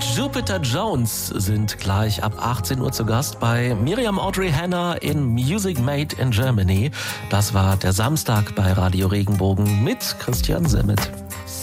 Jupiter Jones sind gleich ab 18 Uhr zu Gast bei Miriam Audrey Hanna in Music Made in Germany. Das war der Samstag bei Radio Regenbogen mit Christian Semmet.